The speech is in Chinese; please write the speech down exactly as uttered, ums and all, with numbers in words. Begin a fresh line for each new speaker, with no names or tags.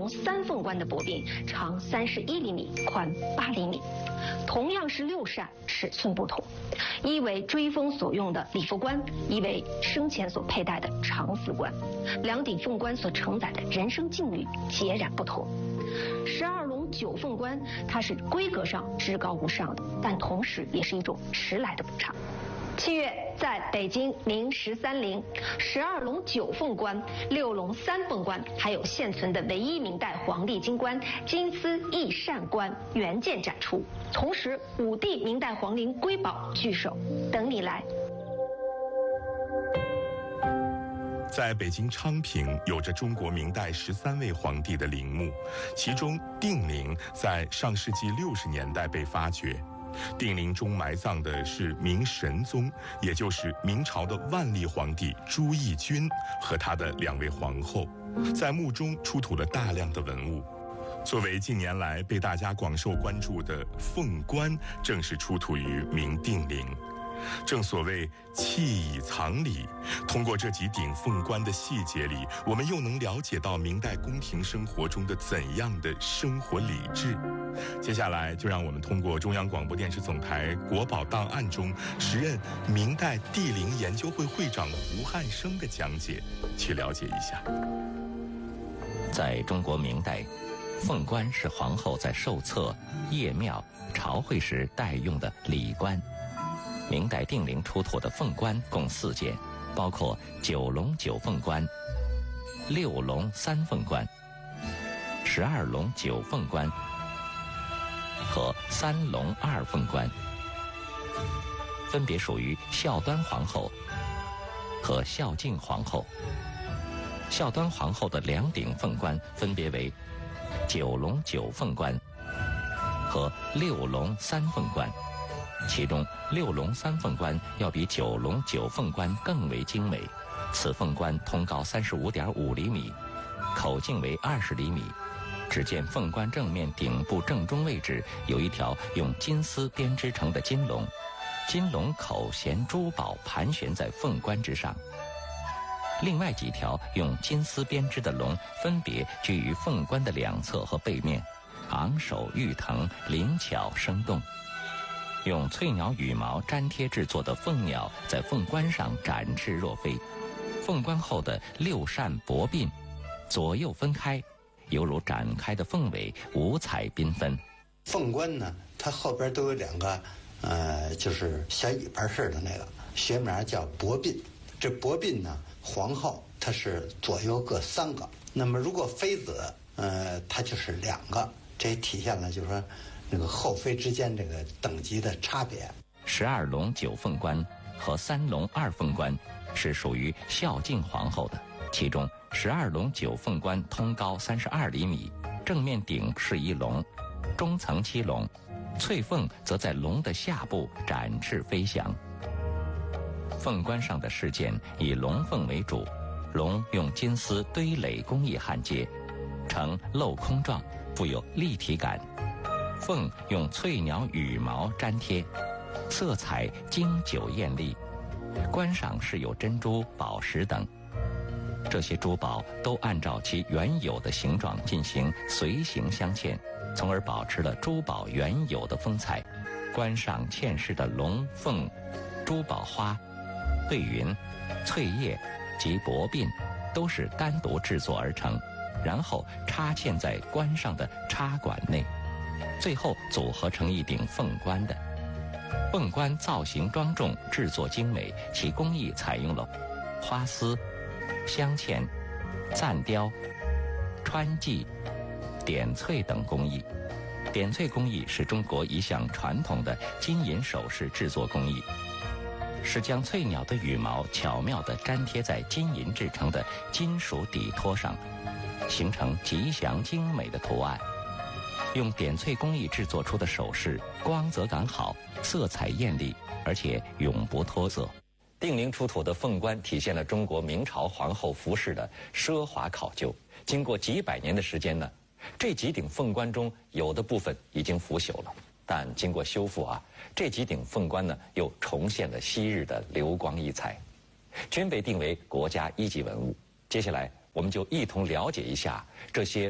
龙三凤冠的帛鬓长三十一厘米，宽八厘米。同样是六扇，尺寸不同，一为追封所用的礼服冠，一为生前所佩戴的长丝冠。两顶凤冠所承载的人生境遇截然不同。十二龙九凤冠，它是规格上至高无上的，但同时也是一种迟来的补偿。七月，在北京明十三陵，十二龙九凤冠、六龙三凤冠，还有现存的唯一明代皇帝金冠金丝翼扇冠原件展出，同时五帝明代皇陵瑰宝聚首，等你来。
在北京昌平有着中国明代十三位皇帝的陵墓，其中定陵在上世纪六十年代被发掘。定陵中埋葬的是明神宗，也就是明朝的万历皇帝朱翊钧和他的两位皇后，在墓中出土了大量的文物。作为近年来被大家广受关注的凤冠，正是出土于明定陵。正所谓器以藏礼，通过这几顶凤冠的细节里，我们又能了解到明代宫廷生活中的怎样的生活礼制。接下来就让我们通过中央广播电视总台国宝档案中时任明代帝陵研究会会长胡汉生的讲解，去了解一下。
在中国明代，凤冠是皇后在受册、谒庙、朝会时戴用的礼冠。明代定陵出土的凤冠共四件，包括九龙九凤冠、六龙三凤冠、十二龙九凤冠和三龙二凤冠，分别属于孝端皇后和孝敬皇后。孝端皇后的两顶凤冠分别为九龙九凤冠和六龙三凤冠，其中六龙三凤冠要比九龙九凤冠更为精美。此凤冠通高三十五点五厘米，口径为二十厘米。只见凤冠正面顶部正中位置有一条用金丝编织成的金龙，金龙口衔珠宝盘旋在凤冠之上。另外几条用金丝编织的龙分别居于凤冠的两侧和背面，昂首欲腾，灵巧生动。用翠鸟羽毛粘贴制作的凤鸟在凤冠上展翅若飞，凤冠后的六扇帛鬓左右分开，犹如展开的凤尾，五彩缤纷。
凤冠呢，它后边都有两个，呃，就是小尾巴似的那个，学名叫帛鬓。这帛鬓呢，皇后她是左右各三个，那么如果妃子，呃，她就是两个，这也体现了就是说那个后妃之间这个等级的差别。
十二龙九凤冠和三龙二凤冠是属于孝敬皇后的，其中十二龙九凤冠通高三十二厘米，正面顶是一龙，中层七龙，翠凤则在龙的下部展翅飞翔。凤冠上的饰件以龙凤为主，龙用金丝堆垒工艺焊接，呈镂空状，富有立体感。凤用翠鸟羽毛粘贴，色彩经久艳丽，冠上饰有珍珠、宝石等。这些珠宝都按照其原有的形状进行随形镶嵌，从而保持了珠宝原有的风采。冠上嵌饰的龙凤、珠宝花、对云、翠叶及帛鬓都是单独制作而成，然后插嵌在冠上的插管内，最后组合成一顶凤冠的。凤冠造型庄重，制作精美，其工艺采用了花丝、镶嵌、暂雕、穿记、点翠等工艺。点翠工艺是中国一项传统的金银首饰制作工艺，是将翠鸟的羽毛巧妙地粘贴在金银制成的金属底托上，形成吉祥精美的图案。用点翠工艺制作出的首饰光泽感好，色彩艳丽，而且永不脱色。定陵出土的凤冠体现了中国明朝皇后服饰的奢华考究。经过几百年的时间呢，这几顶凤冠中有的部分已经腐朽了，但经过修复啊，这几顶凤冠呢又重现了昔日的流光溢彩，均被定为国家一级文物。接下来我们就一同了解一下这些